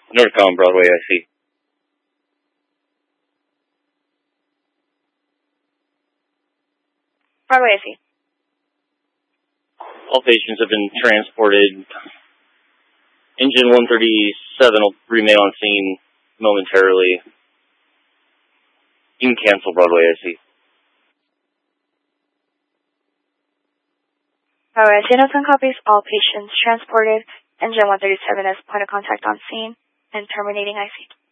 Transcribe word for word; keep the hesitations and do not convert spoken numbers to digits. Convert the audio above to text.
Northbound Broadway, I see. Broadway, I see. All patients have been transported. Engine one thirty-seven will remain on scene momentarily. You can cancel Broadway, I see. Broadway, I see. Notes and copies. All patients transported. Engine one thirty-seven as point of contact on scene and terminating I C.